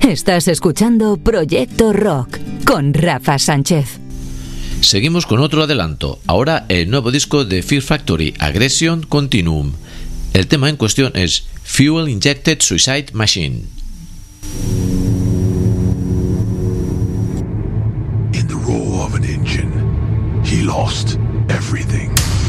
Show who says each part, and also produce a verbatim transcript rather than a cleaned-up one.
Speaker 1: Estás escuchando Proyecto Rock con Rafa Sánchez.
Speaker 2: Seguimos con otro adelanto, ahora el nuevo disco de Fear Factory, Aggression Continuum. El tema en cuestión es Fuel Injected Suicide Machine.
Speaker 3: In the roar of an engine, he lost everything.